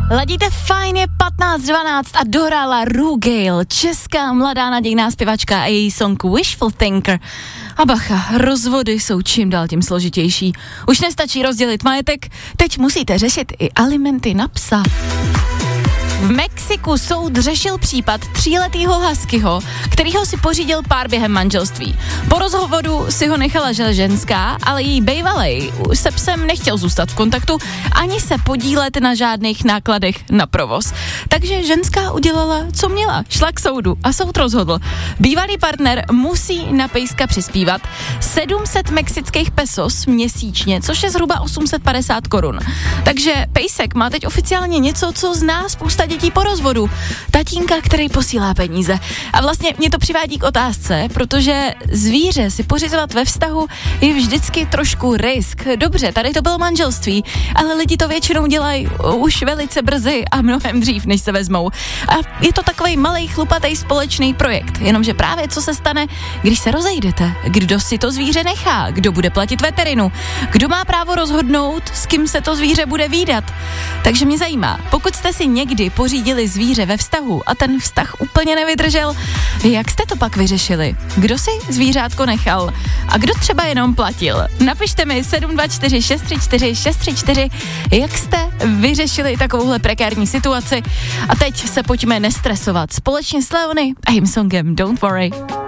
Ladíte fajn, je 15:12 a dohrála Rue Gale, česká mladá nadějná zpěvačka a její song Wishful Thinker. A bacha, rozvody jsou čím dál tím složitější. Už nestačí rozdělit majetek, teď musíte řešit i alimenty na psa. V Mexiku soud řešil případ 3letýho huskyho, kterýho si pořídil pár během manželství. Po rozhovoru si ho nechala ženská, ale její bejvalej se psem nechtěl zůstat v kontaktu ani se podílet na žádných nákladech na provoz. Takže ženská udělala, co měla. Šla k soudu a soud rozhodl. Bývalý partner musí na pejska přispívat 700 mexických pesos měsíčně, což je zhruba 850 korun. Takže pejsek má teď oficiálně něco, co zná spousta dětí po rozvodu. Tatínka, který posílá peníze. A vlastně mě to přivádí k otázce, protože zvíře si pořizovat ve vztahu je vždycky trošku risk. Dobře, tady to bylo manželství, ale lidi to většinou dělají už velice brzy a mnohem dřív, než se vezmou. A je to takovej malej chlupatej společný projekt. Jenomže právě co se stane, když se rozejdete? Kdo si to zvíře nechá? Kdo bude platit veterinu? Kdo má právo rozhodnout, s kým se to zvíře bude vídat? Takže mě zajímá, pokud jste si někdy pořídili zvíře ve vztahu a ten vztah úplně nevydržel, jak jste to pak vyřešili? Kdo si zvířátko nechal? A kdo třeba jenom platil? Napište mi 724 634 634, jak jste vyřešili takovouhle prekární situaci. A teď se pojďme nestresovat společně s Leony a jejím songem Don't Worry.